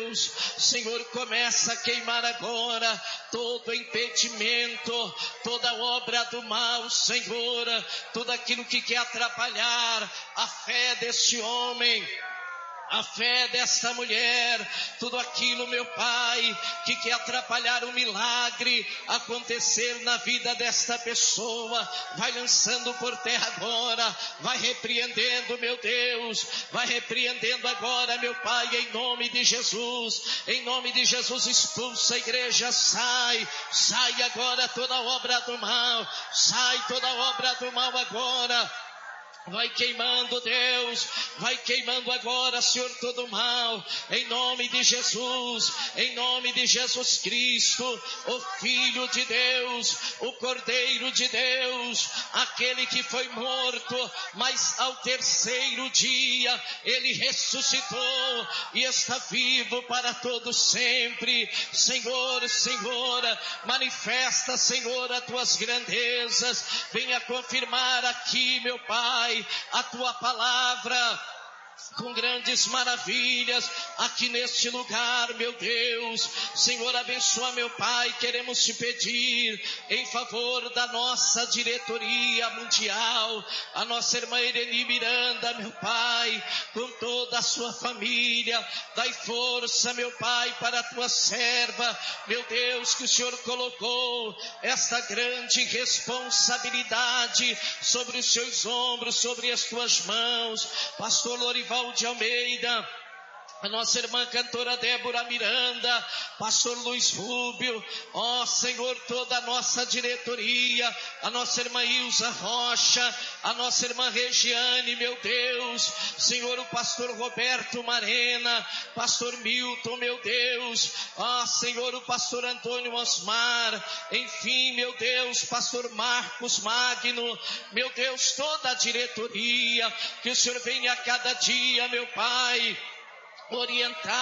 Deus. Senhor, começa a queimar agora todo impedimento, toda obra do mal, Senhor, tudo aquilo que quer atrapalhar a fé deste homem, a fé desta mulher, tudo aquilo, meu Pai, que quer atrapalhar o milagre acontecer na vida desta pessoa, vai lançando por terra agora, vai repreendendo, meu Deus, vai repreendendo agora, meu Pai, em nome de Jesus, expulsa a igreja, sai agora toda obra do mal, sai toda obra do mal agora. Vai queimando, Deus, vai queimando agora, Senhor, todo mal, em nome de Jesus Cristo, o Filho de Deus, o Cordeiro de Deus, aquele que foi morto, mas ao terceiro dia, ele ressuscitou e está vivo para todo sempre. Senhor, manifesta, Senhor, as tuas grandezas, venha confirmar aqui, meu Pai, a tua palavra com grandes maravilhas aqui neste lugar, meu Deus. Senhor, abençoa, meu Pai, queremos te pedir em favor da nossa diretoria mundial, a nossa irmã Irene Miranda, meu Pai, com toda a sua família, dai força, meu Pai, para a tua serva, meu Deus, que o Senhor colocou esta grande responsabilidade sobre os seus ombros, sobre as tuas mãos. Pastor Lorival de Almeida, a nossa irmã cantora Débora Miranda, pastor Luiz Rúbio, ó Senhor, toda a nossa diretoria, a nossa irmã Ilza Rocha, a nossa irmã Regiane, meu Deus, Senhor, o pastor Roberto Marena, pastor Milton, meu Deus, ó Senhor, o pastor Antônio Osmar, enfim, meu Deus, pastor Marcos Magno, meu Deus, toda a diretoria, que o Senhor venha a cada dia, meu Pai, orientar